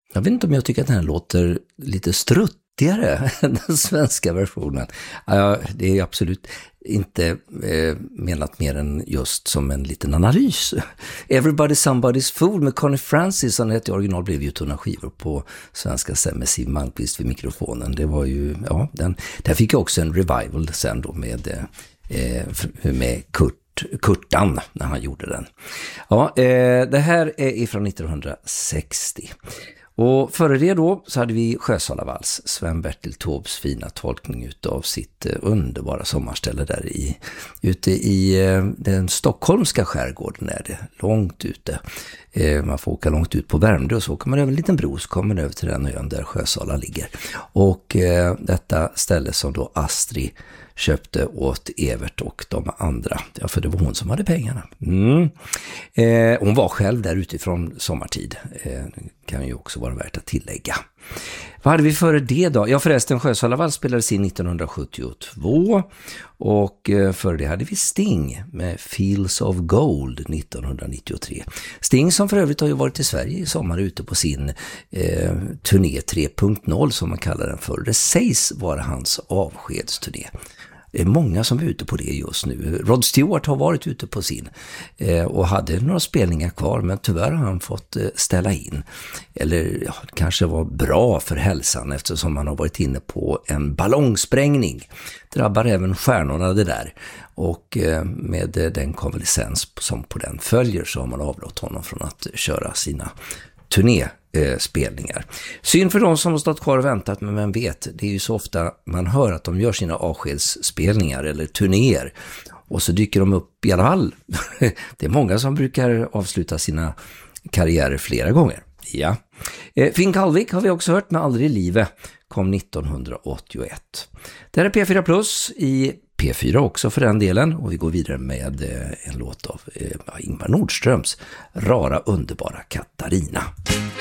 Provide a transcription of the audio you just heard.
Jag vet inte om jag tycker att den här låter lite struttigare än den svenska versionen. Det är absolut inte menat mer än just som en liten analys. Everybody Somebody's Fool med Connie Francis, som heter i original, blev ju tunna skivor på svenska sen med Siw Malmkvist vid mikrofonen. Det var ju, där fick jag också en revival sen då med Kurtan när han gjorde den. Det här är ifrån 1960. Och före det då så hade vi Sjösalavals, Sven-Bertil Taubes fina tolkning utav sitt underbara sommarställe där ute i den stockholmska skärgården, är det långt ute. Man får åka långt ut på Värmdö och så åker man över en liten bro, så kommer man över till den ön där Sjösala ligger. Och detta ställe som då Astrid köpte åt Evert och de andra. Ja, för det var hon som hade pengarna. Hon var själv där utifrån sommartid. Kan ju också vara värt att tillägga. Vad hade vi före det då? Ja, förresten, Sjösalavals spelades in 1972. Och före det hade vi Sting med Fields of Gold 1993. Sting som för övrigt har ju varit i Sverige i sommar ute på sin turné 3.0 som man kallar den för. Det sägs vara hans avskedsturné. Det är många som är ute på det just nu. Rod Stewart har varit ute på sin och hade några spelningar kvar, men tyvärr har han fått ställa in. Eller ja, det kanske var bra för hälsan eftersom han har varit inne på en ballongsprängning. Drabbar även stjärnorna det där. Och med den konvalescens som på den följer så har man avrått honom från att köra sina turnéspelningar. Synd för de som har stått kvar och väntat, men vem vet, det är ju så ofta man hör att de gör sina avskedsspelningar eller turnéer och så dyker de upp i alla fall. Det är många som brukar avsluta sina karriärer flera gånger. Ja. Finn Kalvik har vi också hört med Aldrig i livet, kom 1981. Det här är P4 Plus i P4 också för den delen, och vi går vidare med en låt av Ingmar Nordströms Rara underbara Katarina.